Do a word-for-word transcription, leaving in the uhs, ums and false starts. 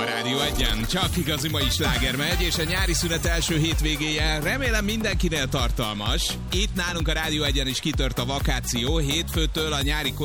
A Rádió Egyen csak igazi mai sláger megy, és a nyári szünet első hétvégéje remélem mindenkinél tartalmas. Itt nálunk a Rádió Egyen is kitört a vakáció, hétfőtől a nyári